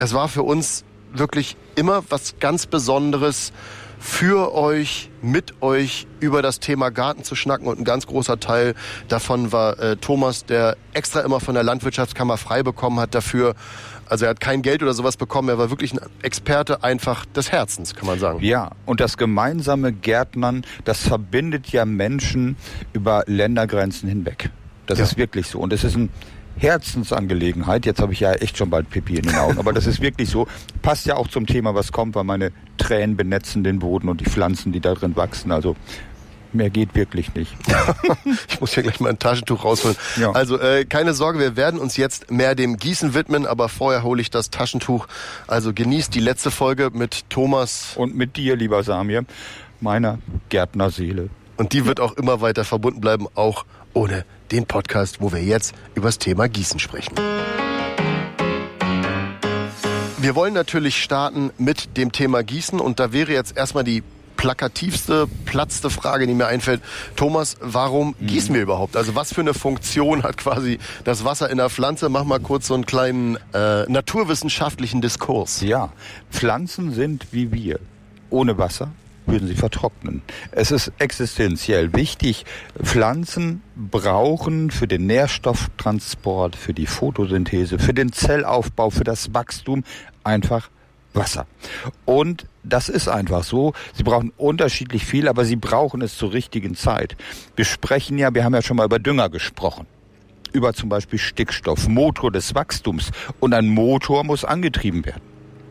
Es war für uns wirklich immer was ganz Besonderes, für euch, mit euch über das Thema Garten zu schnacken. Und ein ganz großer Teil davon war Thomas, der extra immer von der Landwirtschaftskammer frei bekommen hat dafür. Also er hat kein Geld oder sowas bekommen, er war wirklich ein Experte einfach des Herzens, kann man sagen. Ja, und das gemeinsame Gärtnern, das verbindet ja Menschen über Ländergrenzen hinweg. Das ist wirklich so. Und es ist eine Herzensangelegenheit. Jetzt habe ich ja echt schon bald Pipi in den Augen, aber das ist wirklich so. Passt ja auch zum Thema, was kommt, weil meine Tränen benetzen den Boden und die Pflanzen, die da drin wachsen. Also mehr geht wirklich nicht. Ich muss hier gleich mal ein Taschentuch rausholen. Ja. Also keine Sorge, wir werden uns jetzt mehr dem Gießen widmen, aber vorher hole ich das Taschentuch. Also genießt die letzte Folge mit Thomas. Und mit dir, lieber Samir, meiner Gärtnerseele. Und die wird auch immer weiter verbunden bleiben, auch ohne den Podcast, wo wir jetzt über das Thema Gießen sprechen. Wir wollen natürlich starten mit dem Thema Gießen und da wäre jetzt erstmal die plakativste, platzte Frage, die mir einfällt. Thomas, warum gießen wir überhaupt? Also was für eine Funktion hat quasi das Wasser in der Pflanze? Mach mal kurz so einen kleinen naturwissenschaftlichen Diskurs. Ja, Pflanzen sind wie wir. Ohne Wasser würden sie vertrocknen. Es ist existenziell wichtig. Pflanzen brauchen für den Nährstofftransport, für die Photosynthese, für den Zellaufbau, für das Wachstum einfach Wasser. Und das ist einfach so. Sie brauchen unterschiedlich viel, aber sie brauchen es zur richtigen Zeit. Wir haben ja schon mal über Dünger gesprochen. Über zum Beispiel Stickstoff, Motor des Wachstums. Und ein Motor muss angetrieben werden.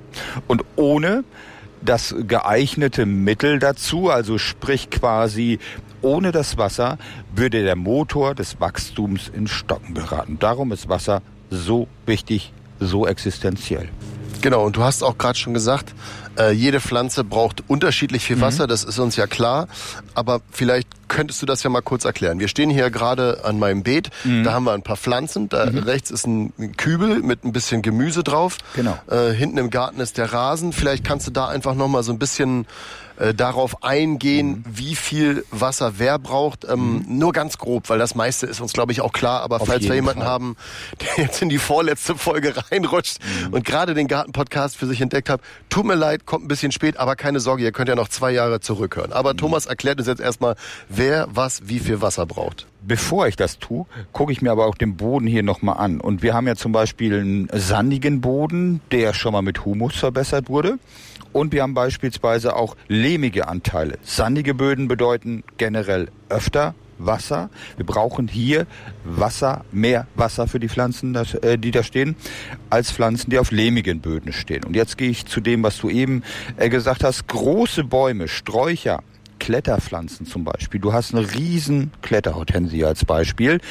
Und ohne das geeignete Mittel dazu, also sprich quasi ohne das Wasser, würde der Motor des Wachstums in Stocken geraten. Darum ist Wasser so wichtig, so existenziell. Genau, und du hast auch gerade schon gesagt, jede Pflanze braucht unterschiedlich viel Wasser, das ist uns ja klar. Aber vielleicht könntest du das ja mal kurz erklären. Wir stehen hier gerade an meinem Beet, da haben wir ein paar Pflanzen, da rechts ist ein Kübel mit ein bisschen Gemüse drauf. Genau. Hinten im Garten ist der Rasen. Vielleicht kannst du da einfach nochmal so ein bisschen darauf eingehen, wie viel Wasser wer braucht. Nur ganz grob, weil das meiste ist uns, glaube ich, auch klar. Aber falls wir jemanden haben, der jetzt in die vorletzte Folge reinrutscht und gerade den Garten-Podcast für sich entdeckt hat, tut mir leid, kommt ein bisschen spät, aber keine Sorge, ihr könnt ja noch 2 Jahre zurückhören. Aber Thomas erklärt uns jetzt erstmal, wer was wie viel Wasser braucht. Bevor ich das tue, gucke ich mir aber auch den Boden hier nochmal an. Und wir haben ja zum Beispiel einen sandigen Boden, der schon mal mit Humus verbessert wurde. Und wir haben beispielsweise auch lehmige Anteile. Sandige Böden bedeuten generell öfter Wasser. Wir brauchen hier Wasser, mehr Wasser für die Pflanzen, die da stehen, als Pflanzen, die auf lehmigen Böden stehen. Und jetzt gehe ich zu dem, was du eben gesagt hast. Große Bäume, Sträucher, Kletterpflanzen zum Beispiel. Du hast eine riesen Kletterhortensie als Beispiel.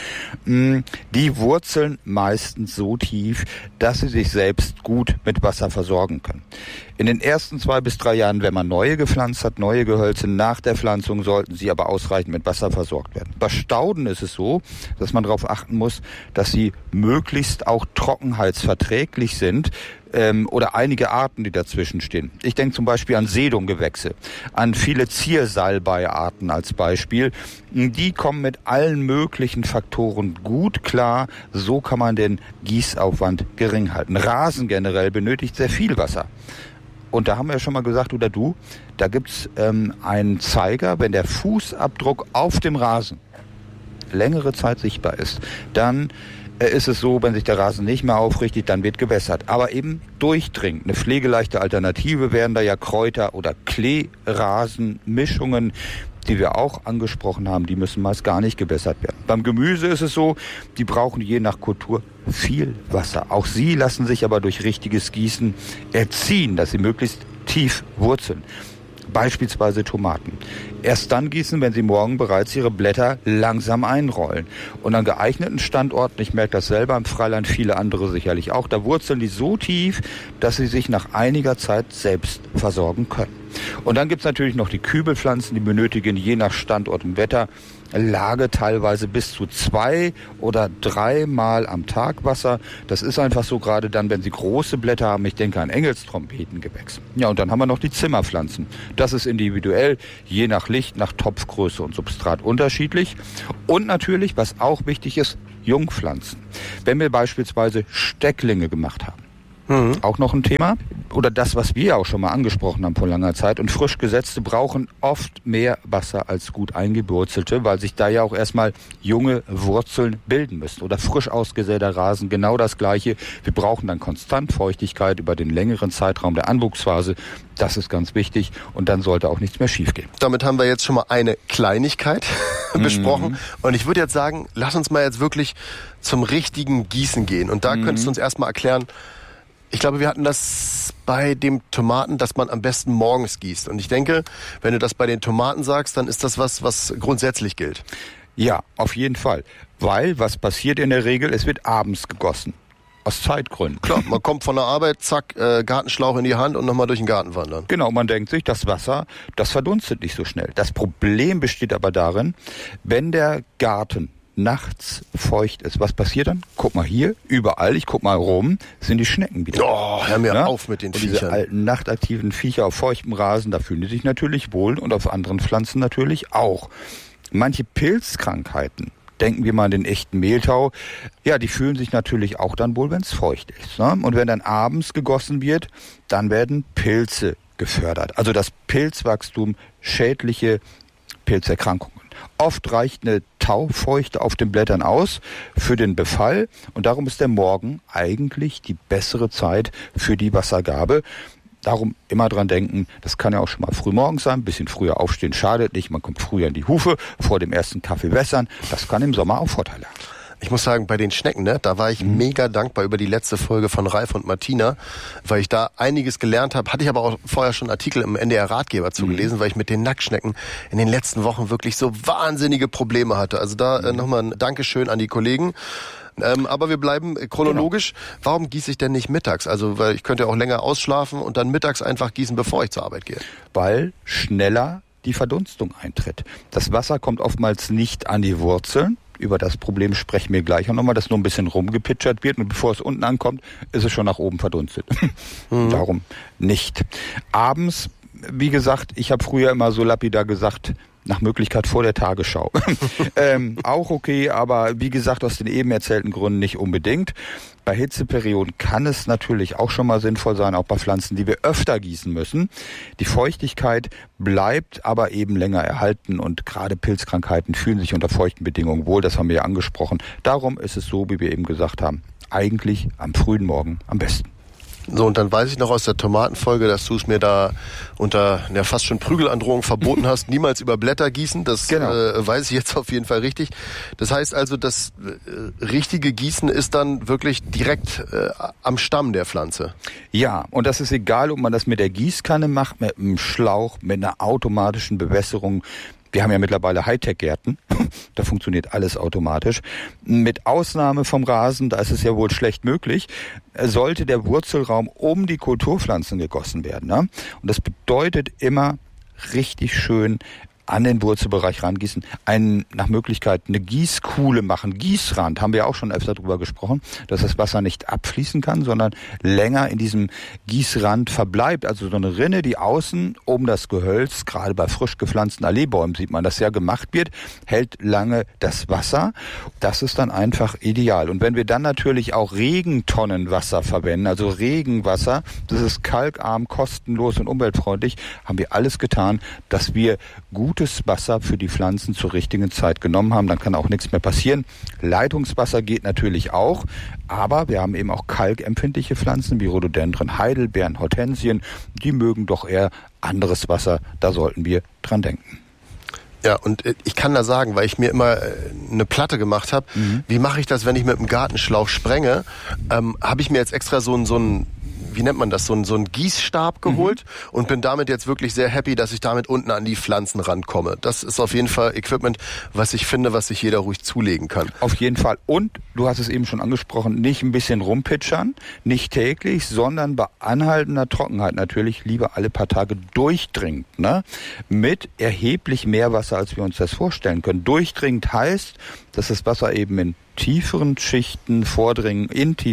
Die wurzeln meistens so tief, dass sie sich selbst gut mit Wasser versorgen können. In den ersten 2 bis 3 Jahren, wenn man neue gepflanzt hat, neue Gehölze, nach der Pflanzung sollten sie aber ausreichend mit Wasser versorgt werden. Bei Stauden ist es so, dass man darauf achten muss, dass sie möglichst auch trockenheitsverträglich sind, oder einige Arten, die dazwischen stehen. Ich denke zum Beispiel an Sedumgewächse, an viele Ziersalbeiarten als Beispiel. Die kommen mit allen möglichen Faktoren gut klar. So kann man den Gießaufwand gering halten. Rasen generell benötigt sehr viel Wasser. Und da haben wir ja schon mal gesagt, oder du, da gibt's einen Zeiger, wenn der Fußabdruck auf dem Rasen längere Zeit sichtbar ist, dann ist es so, wenn sich der Rasen nicht mehr aufrichtet, dann wird gewässert. Aber eben durchdringend. Eine pflegeleichte Alternative wären da ja Kräuter- oder Kleerasenmischungen, die wir auch angesprochen haben. Die müssen meist gar nicht gewässert werden. Beim Gemüse ist es so, die brauchen je nach Kultur viel Wasser. Auch sie lassen sich aber durch richtiges Gießen erziehen, dass sie möglichst tief wurzeln. Beispielsweise Tomaten. Erst dann gießen, wenn sie morgen bereits ihre Blätter langsam einrollen. Und an geeigneten Standorten, ich merke das selber im Freiland, viele andere sicherlich auch, da wurzeln die so tief, dass sie sich nach einiger Zeit selbst versorgen können. Und dann gibt's natürlich noch die Kübelpflanzen, die benötigen je nach Standort und Wetter Lage teilweise bis zu 2 oder 3 Mal am Tag Wasser. Das ist einfach so, gerade dann, wenn sie große Blätter haben. Ich denke an Engelstrompetengewächs. Ja, und dann haben wir noch die Zimmerpflanzen. Das ist individuell, je nach Licht, nach Topfgröße und Substrat unterschiedlich. Und natürlich, was auch wichtig ist, Jungpflanzen. Wenn wir beispielsweise Stecklinge gemacht haben, Auch noch ein Thema. Oder das, was wir auch schon mal angesprochen haben vor langer Zeit. Und frisch Gesetzte brauchen oft mehr Wasser als gut eingewurzelte, weil sich da ja auch erstmal junge Wurzeln bilden müssen. Oder frisch ausgesäter Rasen, genau das Gleiche. Wir brauchen dann konstant Feuchtigkeit über den längeren Zeitraum der Anwuchsphase. Das ist ganz wichtig und dann sollte auch nichts mehr schiefgehen. Damit haben wir jetzt schon mal eine Kleinigkeit besprochen. Und ich würde jetzt sagen, lass uns mal jetzt wirklich zum richtigen Gießen gehen. Und da könntest du uns erstmal erklären, ich glaube, wir hatten das bei dem Tomaten, dass man am besten morgens gießt. Und ich denke, wenn du das bei den Tomaten sagst, dann ist das was grundsätzlich gilt. Ja, auf jeden Fall. Weil, was passiert in der Regel? Es wird abends gegossen. Aus Zeitgründen. Klar, man kommt von der Arbeit, zack, Gartenschlauch in die Hand und nochmal durch den Garten wandern. Genau, man denkt sich, das Wasser, das verdunstet nicht so schnell. Das Problem besteht aber darin, wenn der Garten nachts feucht ist. Was passiert dann? Guck mal hier, überall, ich guck mal rum, sind die Schnecken wieder. Oh, hör mir auf mit den Viechern. Diese alten nachtaktiven Viecher auf feuchtem Rasen, da fühlen die sich natürlich wohl und auf anderen Pflanzen natürlich auch. Manche Pilzkrankheiten, denken wir mal an den echten Mehltau, ja, die fühlen sich natürlich auch dann wohl, wenn es feucht ist. Ne? Und wenn dann abends gegossen wird, dann werden Pilze gefördert. Also das Pilzwachstum, schädliche Pilzerkrankungen. Oft reicht eine Taufeuchte auf den Blättern aus für den Befall und darum ist der Morgen eigentlich die bessere Zeit für die Wassergabe. Darum immer dran denken, das kann ja auch schon mal früh morgens sein, ein bisschen früher aufstehen schadet nicht, man kommt früher in die Hufe, vor dem ersten Kaffee wässern, das kann im Sommer auch Vorteile haben. Ich muss sagen, bei den Schnecken, da war ich mega dankbar über die letzte Folge von Ralf und Martina, weil ich da einiges gelernt habe. Hatte ich aber auch vorher schon Artikel im NDR Ratgeber zugelesen, weil ich mit den Nacktschnecken in den letzten Wochen wirklich so wahnsinnige Probleme hatte. Also da nochmal ein Dankeschön an die Kollegen. Aber wir bleiben chronologisch. Genau. Warum gieße ich denn nicht mittags? Also, weil ich könnte auch länger ausschlafen und dann mittags einfach gießen, bevor ich zur Arbeit gehe. Weil schneller die Verdunstung eintritt. Das Wasser kommt oftmals nicht an die Wurzeln. Über das Problem sprechen wir gleich auch nochmal, dass nur ein bisschen rumgepitchert wird und bevor es unten ankommt, ist es schon nach oben verdunstet. Darum nicht. Abends, wie gesagt, ich habe früher immer so lapidar gesagt, nach Möglichkeit vor der Tagesschau. Auch okay, aber wie gesagt, aus den eben erzählten Gründen nicht unbedingt. Bei Hitzeperioden kann es natürlich auch schon mal sinnvoll sein, auch bei Pflanzen, die wir öfter gießen müssen. Die Feuchtigkeit bleibt aber eben länger erhalten und gerade Pilzkrankheiten fühlen sich unter feuchten Bedingungen wohl, das haben wir ja angesprochen. Darum ist es so, wie wir eben gesagt haben, eigentlich am frühen Morgen am besten. So, und dann weiß ich noch aus der Tomatenfolge, dass du es mir da unter fast schon Prügelandrohung verboten hast, niemals über Blätter gießen. Das genau. Weiß ich jetzt auf jeden Fall richtig. Das heißt also, das richtige Gießen ist dann wirklich direkt am Stamm der Pflanze. Ja, und das ist egal, ob man das mit der Gießkanne macht, mit einem Schlauch, mit einer automatischen Bewässerung. Wir haben ja mittlerweile Hightech-Gärten, da funktioniert alles automatisch. Mit Ausnahme vom Rasen, da ist es ja wohl schlecht möglich, sollte der Wurzelraum um die Kulturpflanzen gegossen werden. Ne? Und das bedeutet immer richtig schön an den Wurzelbereich rangießen, nach Möglichkeit eine Gießkuhle machen, Gießrand, haben wir auch schon öfter drüber gesprochen, dass das Wasser nicht abfließen kann, sondern länger in diesem Gießrand verbleibt. Also so eine Rinne, die außen um das Gehölz, gerade bei frisch gepflanzten Alleebäumen sieht man, das ja gemacht wird, hält lange das Wasser. Das ist dann einfach ideal. Und wenn wir dann natürlich auch Regentonnenwasser verwenden, also Regenwasser, das ist kalkarm, kostenlos und umweltfreundlich, haben wir alles getan, dass wir gutes Wasser für die Pflanzen zur richtigen Zeit genommen haben, dann kann auch nichts mehr passieren. Leitungswasser geht natürlich auch, aber wir haben eben auch kalkempfindliche Pflanzen wie Rhododendron, Heidelbeeren, Hortensien, die mögen doch eher anderes Wasser, da sollten wir dran denken. Ja, und ich kann da sagen, weil ich mir immer eine Platte gemacht habe, wie mache ich das, wenn ich mit dem Gartenschlauch sprenge, habe ich mir jetzt extra so ein wie nennt man das, so ein Gießstab geholt und bin damit jetzt wirklich sehr happy, dass ich damit unten an die Pflanzen rankomme. Das ist auf jeden Fall Equipment, was ich finde, was sich jeder ruhig zulegen kann. Auf jeden Fall. Und, du hast es eben schon angesprochen, nicht ein bisschen rumpitschern, nicht täglich, sondern bei anhaltender Trockenheit natürlich lieber alle paar Tage durchdringend, ne? Mit erheblich mehr Wasser, als wir uns das vorstellen können. Durchdringend heißt, dass das Wasser eben in tiefere Schichten vordringen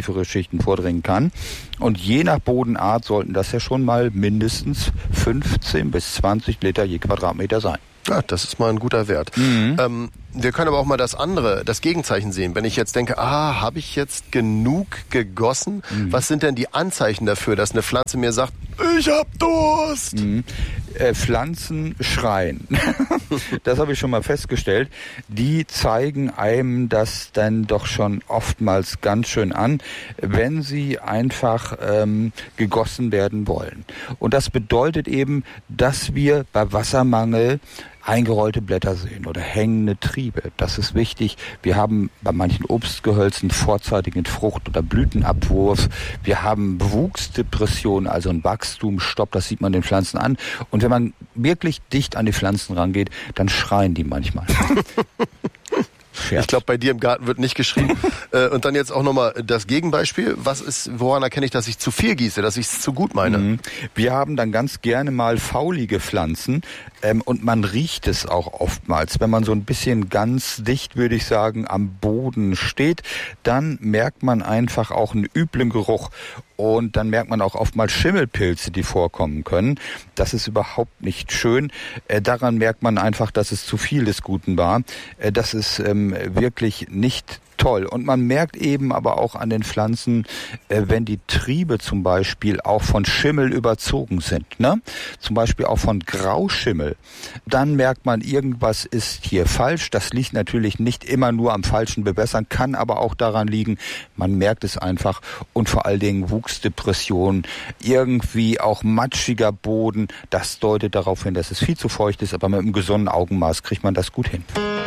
kann. Und je nach Bodenart sollten das ja schon mal mindestens 15 bis 20 Liter je Quadratmeter sein. Ja, das ist mal ein guter Wert. Wir können aber auch mal das Gegenzeichen sehen. Wenn ich jetzt denke, habe ich jetzt genug gegossen? Was sind denn die Anzeichen dafür, dass eine Pflanze mir sagt, ich hab Durst? Pflanzen schreien. Das habe ich schon mal festgestellt. Die zeigen einem das dann doch schon oftmals ganz schön an, wenn sie einfach gegossen werden wollen. Und das bedeutet eben, dass wir bei Wassermangel eingerollte Blätter sehen oder hängende Triebe. Das ist wichtig. Wir haben bei manchen Obstgehölzen vorzeitigen Frucht- oder Blütenabwurf. Wir haben Bewuchsdepression, also einen Wachstumsstopp. Das sieht man den Pflanzen an. Und wenn man wirklich dicht an die Pflanzen rangeht, dann schreien die manchmal. Ich glaube, bei dir im Garten wird nicht geschrien. Und dann jetzt auch nochmal das Gegenbeispiel. Woran erkenne ich, dass ich zu viel gieße, dass ich es zu gut meine? Wir haben dann ganz gerne mal faulige Pflanzen und man riecht es auch oftmals. Wenn man so ein bisschen ganz dicht, würde ich sagen, am Boden steht, dann merkt man einfach auch einen üblen Geruch. Und dann merkt man auch oftmals Schimmelpilze, die vorkommen können. Das ist überhaupt nicht schön. Daran merkt man einfach, dass es zu viel des Guten war. Das ist wirklich nicht toll. Und man merkt eben aber auch an den Pflanzen, wenn die Triebe zum Beispiel auch von Schimmel überzogen sind, ne? Zum Beispiel auch von Grauschimmel, dann merkt man, irgendwas ist hier falsch. Das liegt natürlich nicht immer nur am falschen Bewässern, kann aber auch daran liegen, man merkt es einfach. Und vor allen Dingen Wuchsdepression, irgendwie auch matschiger Boden, das deutet darauf hin, dass es viel zu feucht ist, aber mit einem gesunden Augenmaß kriegt man das gut hin.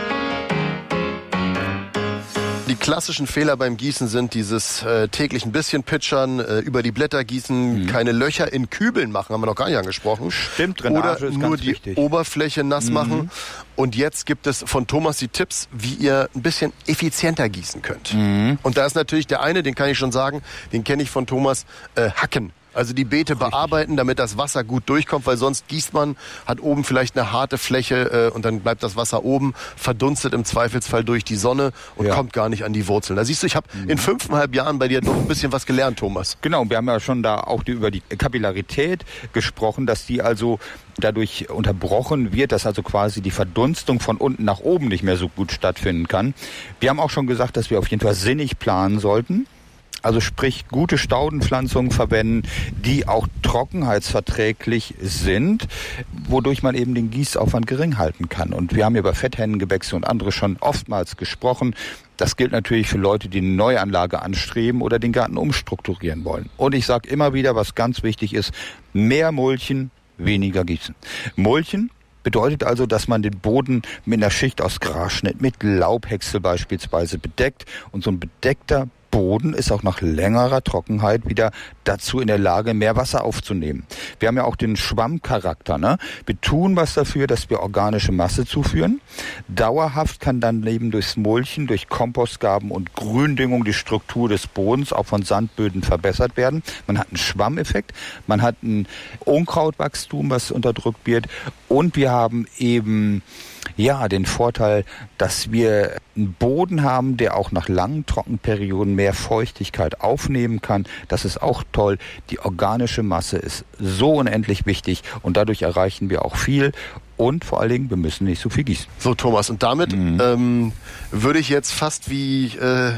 Die klassischen Fehler beim Gießen sind dieses täglich ein bisschen pitchern, über die Blätter gießen, keine Löcher in Kübeln machen, haben wir noch gar nicht angesprochen. Stimmt, Drainage oder ist nur ganz die wichtig. Oberfläche nass machen. Und jetzt gibt es von Thomas die Tipps, wie ihr ein bisschen effizienter gießen könnt. Und da ist natürlich der eine, den kann ich schon sagen, den kenne ich von Thomas, Hacken. Also die Beete bearbeiten, damit das Wasser gut durchkommt, weil sonst gießt man, hat oben vielleicht eine harte Fläche und dann bleibt das Wasser oben, verdunstet im Zweifelsfall durch die Sonne und kommt gar nicht an die Wurzeln. Da siehst du, ich habe in 5,5 Jahren bei dir doch ein bisschen was gelernt, Thomas. Genau, wir haben ja schon da auch über die Kapillarität gesprochen, dass die also dadurch unterbrochen wird, dass also quasi die Verdunstung von unten nach oben nicht mehr so gut stattfinden kann. Wir haben auch schon gesagt, dass wir auf jeden Fall sinnig planen sollten. Also sprich, gute Staudenpflanzungen verwenden, die auch trockenheitsverträglich sind, wodurch man eben den Gießaufwand gering halten kann. Und wir haben über Fetthennengewächse und andere schon oftmals gesprochen. Das gilt natürlich für Leute, die eine Neuanlage anstreben oder den Garten umstrukturieren wollen. Und ich sage immer wieder, was ganz wichtig ist, mehr mulchen, weniger gießen. Mulchen bedeutet also, dass man den Boden mit einer Schicht aus Grasschnitt, mit Laubhäcksel beispielsweise bedeckt. Und so ein bedeckter Boden ist auch nach längerer Trockenheit wieder dazu in der Lage, mehr Wasser aufzunehmen. Wir haben ja auch den Schwammcharakter, ne? Wir tun was dafür, dass wir organische Masse zuführen. Dauerhaft kann dann eben durchs Mulchen, durch Kompostgaben und Gründüngung die Struktur des Bodens auch von Sandböden verbessert werden. Man hat einen Schwammeffekt, man hat ein Unkrautwachstum, was unterdrückt wird, und wir haben eben den Vorteil, dass wir einen Boden haben, der auch nach langen Trockenperioden mehr Feuchtigkeit aufnehmen kann. Das ist auch toll. Die organische Masse ist so unendlich wichtig und dadurch erreichen wir auch viel. Und vor allen Dingen, wir müssen nicht so viel gießen. So, Thomas, und damit würde ich jetzt fast wie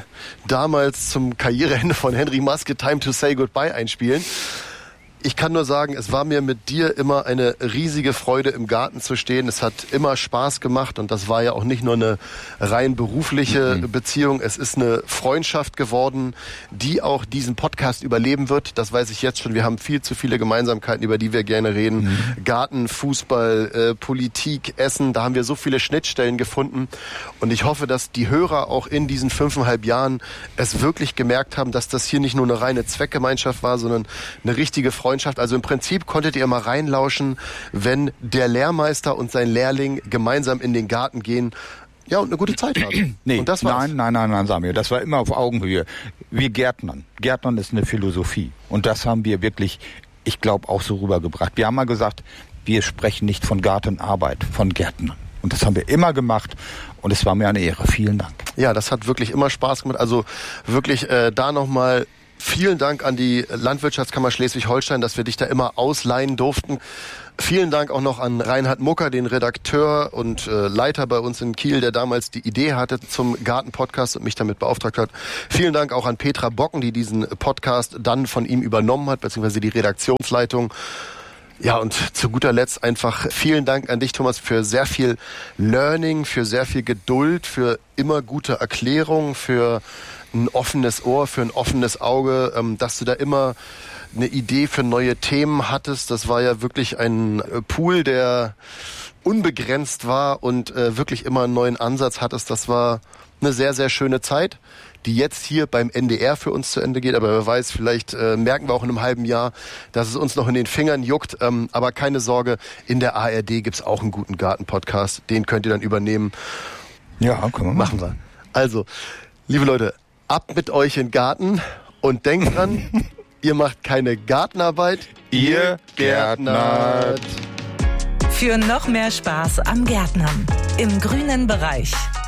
damals zum Karriereende von Henry Maske Time to Say Goodbye einspielen. Ich kann nur sagen, es war mir mit dir immer eine riesige Freude, im Garten zu stehen. Es hat immer Spaß gemacht und das war ja auch nicht nur eine rein berufliche Beziehung. Es ist eine Freundschaft geworden, die auch diesen Podcast überleben wird. Das weiß ich jetzt schon. Wir haben viel zu viele Gemeinsamkeiten, über die wir gerne reden. Garten, Fußball, Politik, Essen, da haben wir so viele Schnittstellen gefunden. Und ich hoffe, dass die Hörer auch in diesen 5,5 Jahren es wirklich gemerkt haben, dass das hier nicht nur eine reine Zweckgemeinschaft war, sondern eine richtige Freundschaft. Also im Prinzip konntet ihr mal reinlauschen, wenn der Lehrmeister und sein Lehrling gemeinsam in den Garten gehen, ja, und eine gute Zeit haben. Nee, und das war's. Nein, Samuel, das war immer auf Augenhöhe. Wir Gärtnern. Gärtnern ist eine Philosophie. Und das haben wir wirklich, ich glaube, auch so rübergebracht. Wir haben mal gesagt, wir sprechen nicht von Gartenarbeit, von Gärtnern. Und das haben wir immer gemacht und es war mir eine Ehre. Vielen Dank. Ja, das hat wirklich immer Spaß gemacht. Also wirklich da nochmal Vielen Dank an die Landwirtschaftskammer Schleswig-Holstein, dass wir dich da immer ausleihen durften. Vielen Dank auch noch an Reinhard Mucker, den Redakteur und Leiter bei uns in Kiel, der damals die Idee hatte zum Garten-Podcast und mich damit beauftragt hat. Vielen Dank auch an Petra Bocken, die diesen Podcast dann von ihm übernommen hat, beziehungsweise die Redaktionsleitung. Ja, und zu guter Letzt einfach vielen Dank an dich, Thomas, für sehr viel Learning, für sehr viel Geduld, für immer gute Erklärungen, für ein offenes Ohr, für ein offenes Auge, dass du da immer eine Idee für neue Themen hattest. Das war ja wirklich ein Pool, der unbegrenzt war und wirklich immer einen neuen Ansatz hattest. Das war eine sehr, sehr schöne Zeit, die jetzt hier beim NDR für uns zu Ende geht. Aber wer weiß, vielleicht merken wir auch in einem halben Jahr, dass es uns noch in den Fingern juckt. Aber keine Sorge, in der ARD gibt's auch einen guten Garten-Podcast. Den könnt ihr dann übernehmen. Ja, können wir machen. Wir. Also, liebe Leute, ab mit euch in den Garten und denkt dran, ihr macht keine Gartenarbeit, ihr gärtnert. Für noch mehr Spaß am Gärtnern im grünen Bereich.